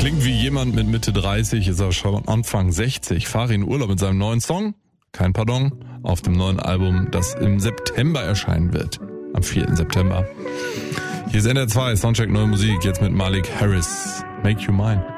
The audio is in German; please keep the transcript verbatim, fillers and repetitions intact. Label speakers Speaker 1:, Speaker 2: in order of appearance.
Speaker 1: Klingt wie jemand mit Mitte dreißig, ist er schon Anfang sechzig. Fahre in Urlaub mit seinem neuen Song, kein Pardon, auf dem neuen Album, das im September erscheinen wird. Am vierten September. Hier ist N R zwei, Soundcheck Neue Musik, jetzt mit Malik Harris. Make You Mine.